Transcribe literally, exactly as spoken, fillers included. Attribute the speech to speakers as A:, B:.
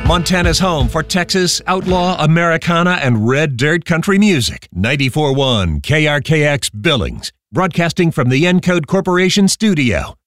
A: Montana's home for Texas, outlaw, Americana, and red dirt country music. ninety-four point one K R K X Billings, broadcasting from the Encode Corporation studio.